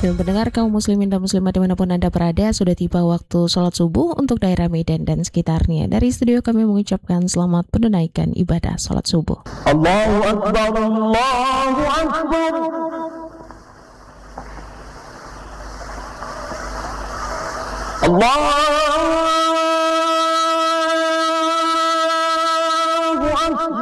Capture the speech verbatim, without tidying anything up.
Dan pendengar kaum muslimin dan muslimat dimanapun Anda berada, sudah tiba waktu sholat subuh untuk daerah Medan dan sekitarnya. Dari studio kami mengucapkan selamat menunaikan ibadah sholat subuh. Allahu Akbar, Allahu Akbar. Allah